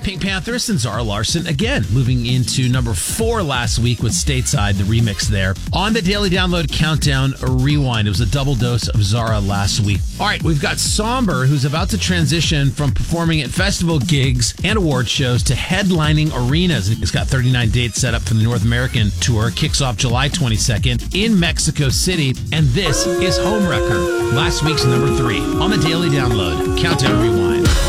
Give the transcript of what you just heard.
Pink Panthers and Zara Larsson again, moving into number 4 last week with Stateside, the remix there. On the Daily Download Countdown Rewind, it was a double dose of Zara last week. All right, we've got Somber, who's about to transition from performing at festival gigs and award shows to headlining arenas. He's got 39 dates set up for the North American tour. Kicks off July 22nd in Mexico City. And this is Homewrecker, last week's number 3 on the Daily Download Countdown Rewind.